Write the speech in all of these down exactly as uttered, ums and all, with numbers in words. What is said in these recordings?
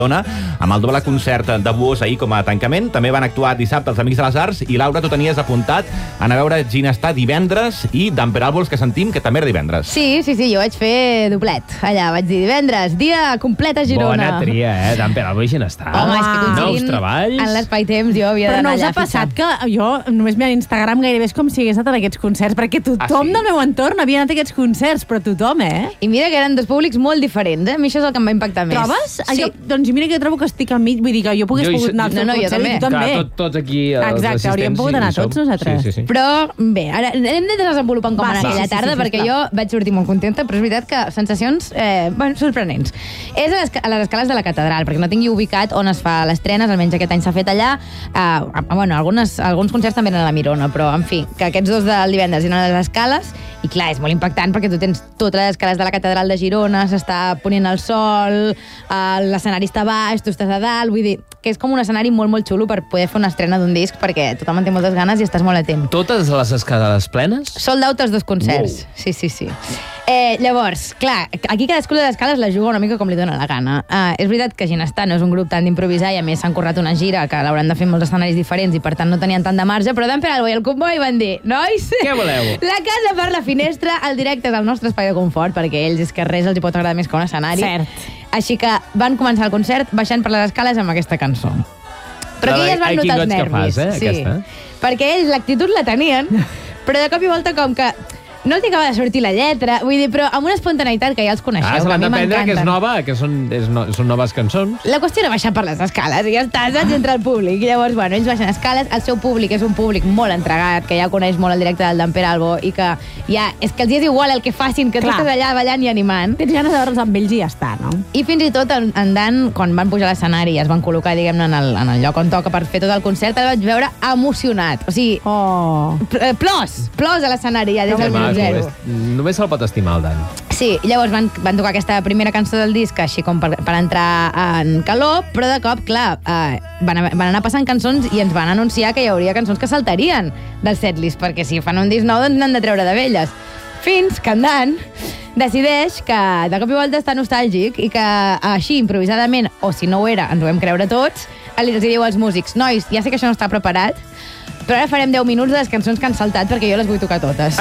amb el doble concert de Buós ahir com a tancament. També van actuar dissabte els Amics de les Arts i Laura, tu tenies apuntat a anar a veure Ginestar divendres i Dan Peralbo, que sentim que també era divendres. Sí, sí, sí, jo vaig fer doblet. Allà vaig dir divendres, dia complet a Girona. Bona tria, eh? Dan Peralbo i Ginestar. Home, és que nous treballs. En l'espai-temps jo havia d'anar allà. Però no us ha passat que jo, només mirant Instagram, gairebé és com si hagués anat a aquests concerts, perquè tothom ah, sí? del meu entorn havia anat a aquests concerts, però tothom, eh? I mira que eren dos públics molt diferents, eh? A mi això és el que em va impactar més. Trobes? Sí. Jo, doncs mira que jo trobo que estic al mig, vull dir que jo pogués Jo hi pogut anar al no, seu no, jo concert també. i tu també. Clar, tot, tots aquí, els Exacte, hauríem pogut anar tots nosaltres. Sí, sí, sí. Però, bé, ara anem de desenvolupant com Va, anar sí, aquella sí, sí, tarda, sí, sí, perquè sí, jo vaig sortir molt contenta, però és veritat que sensacions eh, bueno, sorprenents. És a les, a les escales de la catedral, perquè no tingui ubicat on es fa l'estrena, almenys aquest any s'ha fet allà. Eh, bueno, algunes, alguns concerts també eren a la Mirona, però, en fi, que aquests dos del divendres eren a les escales, i clar, és molt impactant perquè tu tens totes les escales de la catedral de Girona, s'està ponent el sol, eh, l'escenari està baix, tu estàs a dalt, vull dir que és com un escenari molt, molt xulo per poder fer una estrena d'un disc, perquè tothom en té moltes ganes i estàs molt atent. Totes les escales plenes? Sold out els dos concerts. Wow. Sí, sí, sí. Eh, llavors, clar, aquí cadascú de les escales la juga una mica com li dóna la gana. Uh, és veritat que Ginestar no és un grup tant d'improvisar i a més s'han currat una gira que l'hauran de fer en molts escenaris diferents i per tant no tenien tant de marge, però Dan Peralbo i el Comboi van dir, nois, què voleu? La casa per la finestra, el directe és el nostre espai de confort, perquè ells és que res els hi pot agradar més que un escenari. Cert. Així que van començar el concert baixant per les escales amb aquesta cançó. Però aquí ja es van notar els nervis. Fas, eh, sí. aquesta? Perquè ells l'actitud la tenien, però de cop i volta com que no els acaba de sortir la lletra, vull dir, però amb una espontaneïtat que ja els coneixeu, Ah, se que a l'han mi d'aprendre, que és m'encanten. nova, que són, és no, són noves cançons. La qüestió era baixar per les escales i ja està, saps, entre el públic. I llavors, bueno, ells baixen escales, el seu públic és un públic molt entregat, que ja coneix molt el directe del Dan Peralbo i que ja, és que els és igual el que facin, que Clar. tu estàs allà ballant i animant. Tens ganes de veure'ls amb ells i ja està, no? I fins i tot en, en Dan, quan van pujar a l'escenari i es van col·locar, diguem-ne, en, el, en el lloc on toca per fer tot el concert, el vaig veure emocionat. O sigui, Oh. pl- plors, plors a l'escenari ja des Que del minut maco, zero. és- Només se'l pot estimar, el Dan. Sí, llavors van, van tocar aquesta primera cançó del disc així com per, per entrar en calor, però de cop, clar, eh, van, van anar passant cançons i ens van anunciar que hi hauria cançons que saltarien del setlist, perquè si fan un disc nou doncs n'han de treure de velles. Fins que en Dan decideix que de cop i volta està nostàlgic i que així, improvisadament, o si no ho era, ens ho vam creure tots, els diu als músics, nois, ja sé que això no està preparat, però ara farem deu minuts de les cançons que han saltat perquè jo les vull tocar totes.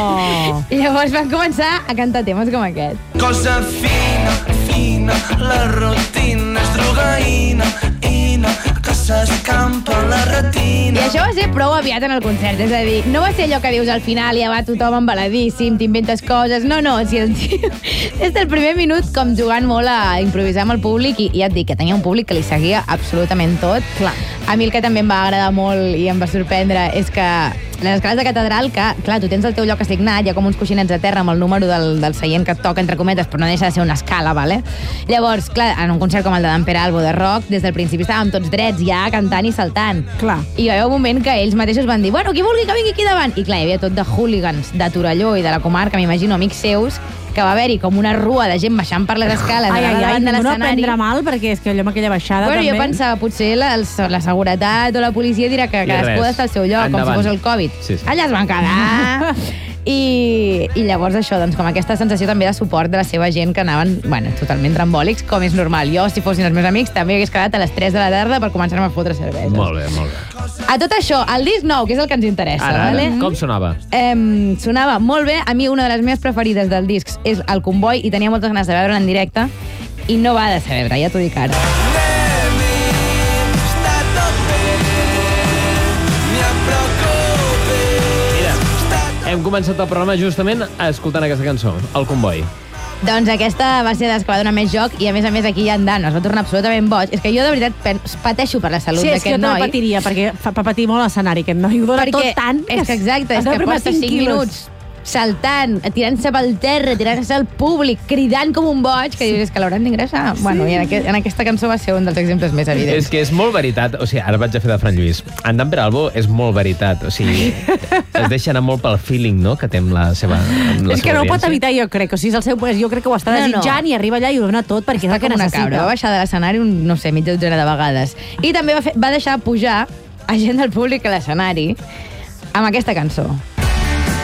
Oh. I llavors van començar a cantar temes com aquest. Cosa fina, fina, la rutina és drogaïna, ina, que s'escampa la I retina. això va ser prou aviat en el concert, és a dir, no va ser allò que dius al final i ja va tothom embaladíssim, t'inventes coses, no, no, si el tio des del primer minut com jugant molt a improvisar amb el públic i, i ja et dic que tenia un públic que li seguia absolutament tot. Clar. A mi el que també em va agradar molt i em va sorprendre és que les escales de catedral, que, clar, tu tens el teu lloc assignat, hi ha com uns coixinets de terra amb el número del, del seient que et toca, entre cometes, però no deixa de ser una escala, vale? Llavors, clar, en un concert com el de Dan Peralbo de rock, des del principi estàvem tots drets, ja cantant i saltant. Clar. I hi va haver un moment que ells mateixos van dir, bueno, qui vulgui que vingui aquí davant. I clar, hi havia tot de hooligans de Torelló i de la comarca, m'imagino, amics seus, que va haver-hi com una rua de gent baixant per les escales Ai, ai, ai, davant de ningú no l'escenari. prendrà mal, perquè és que allò amb aquella baixada Bueno, també... jo pensava, potser la, el, la seguretat o la policia dirà que I cadascú res. ha d'estar al seu lloc, Endavant. com si fos el Covid. Sí, sí. Allà es van quedar. I, I llavors això, doncs, com aquesta sensació també de suport de la seva gent que anaven, bueno, totalment trambòlics, com és normal. Jo, si fossin els meus amics, també hagués quedat a les tres de la tarda per començar-me a fotre cerveses. Molt bé, molt bé. A tot això, el disc nou, que és el que ens interessa, Ara, ara, vale? com sonava? Eh, sonava molt bé. A mi una de les meves preferides del disc és el Comboi i tenia moltes ganes de veure'l en directe i no va de saber, ja t'ho dic ara. Està tot bé, ni et preocupis. Mira, hem començat el programa justament escoltant aquesta cançó, El Comboi. Doncs aquesta va ser de les que va donar més joc i a més a més aquí hi ha en Dan, es va tornar absolutament boig. És que jo de veritat pen- pateixo per la salut Sí, és que d'aquest jo també noi. patiria, perquè fa, fa patir molt l'escenari, aquest noi. Ho dona tot tant és que exacte, és has de que primar porta cinc cinc quilos. minuts saltant, tirant-se pel terra, tirant-se al públic, cridant com un boig, que dius, és que l'hauran d'ingressar. Sí. Bueno, i en, aquest, en aquesta cançó va ser un dels exemples més evidents. És que és molt veritat, o sigui, ara vaig a fer de Fran Lluís. En Dan Peralbo és molt veritat, o sigui, es deixa anar molt pel feeling, no?, que té amb la seva amb la És que seva no ho pot audiència. evitar, jo crec. O sigui, és el seu, jo crec que ho està No, no. desitjant i arriba allà i ho dona tot perquè és Està el que com una necessita. cabra, va baixar de l'escenari un, no sé, mitja dotzena de vegades. I també va, fer, va deixar pujar a gent del públic a l'escenari amb aquesta cançó.